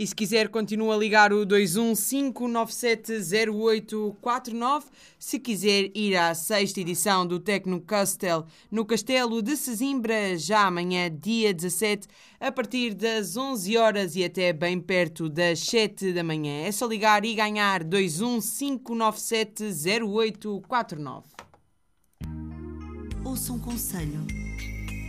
E se quiser, continua a ligar o 215970849. Se quiser ir à 6ª edição do Tecnocastel no Castelo de Sesimbra, já amanhã, dia 17, a partir das 11 horas e até bem perto das 7 da manhã. É só ligar e ganhar 215970849. Ouça um conselho.